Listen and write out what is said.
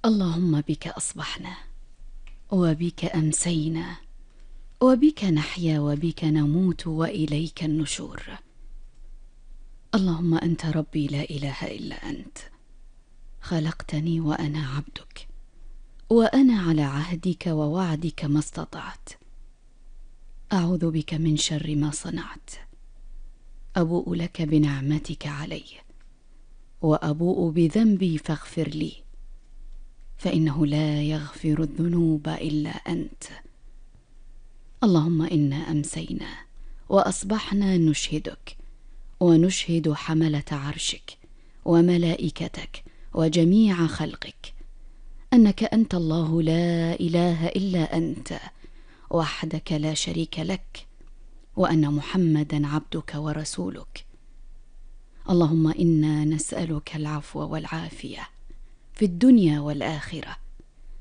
اللهم بك أصبحنا وبك أمسينا وبك نحيا وبك نموت وإليك النشور. اللهم أنت ربي لا إله إلا أنت، خلقتني وأنا عبدك، وأنا على عهدك ووعدك ما استطعت. أعوذ بك من شر ما صنعت. أبوء لك بنعمتك علي وأبوء بذنبي فاغفر لي، فإنه لا يغفر الذنوب إلا أنت. اللهم إنا أمسينا وأصبحنا نشهدك ونشهد حملة عرشك وملائكتك وجميع خلقك أنك أنت الله لا إله إلا أنت وحدك لا شريك لك، وأن محمدا عبدك ورسولك. اللهم إنا نسألك العفو والعافية في الدنيا والآخرة،